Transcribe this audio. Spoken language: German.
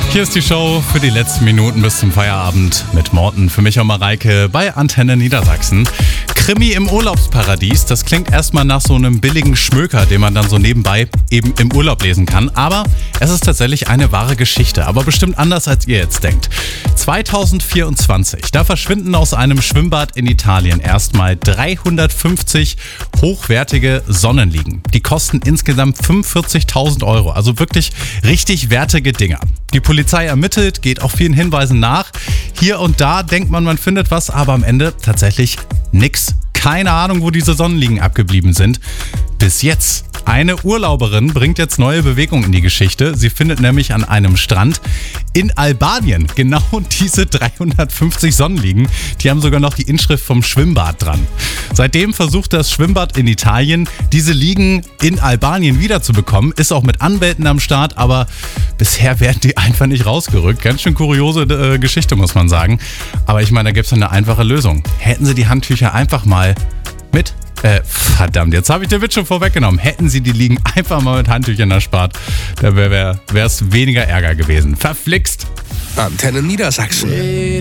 Hier ist die Show für die letzten Minuten bis zum Feierabend mit Morten, für mich und Mareike bei Antenne Niedersachsen. Krimi im Urlaubsparadies, das klingt erstmal nach so einem billigen Schmöker, den man dann so nebenbei eben im Urlaub lesen kann. Aber es ist tatsächlich eine wahre Geschichte, aber bestimmt anders als ihr jetzt denkt. 2024, da verschwinden aus einem Schwimmbad in Italien erstmal 350 hochwertige Sonnenliegen. Die kosten insgesamt 45.000 Euro, also wirklich richtig wertige Dinger. Die Polizei ermittelt, geht auch vielen Hinweisen nach. Hier und da denkt man findet was, aber am Ende tatsächlich nix. Keine Ahnung, wo diese Sonnenliegen abgeblieben sind. Bis jetzt. Eine Urlauberin bringt jetzt neue Bewegung in die Geschichte. Sie findet nämlich an einem Strand in Albanien genau diese 350 Sonnenliegen. Die haben sogar noch die Inschrift vom Schwimmbad dran. Seitdem versucht das Schwimmbad in Italien, diese Liegen in Albanien wiederzubekommen. Ist auch mit Anwälten am Start, aber bisher werden die einfach nicht rausgerückt. Ganz schön kuriose Geschichte, muss man sagen. Aber ich meine, da gibt es eine einfache Lösung. Hätten sie die Handtücher einfach mal mit... verdammt, jetzt habe ich den Witz schon vorweggenommen. Hätten sie die Liegen einfach mal mit Handtüchern erspart, da wäre es weniger Ärger gewesen. Verflixt! Antenne Niedersachsen.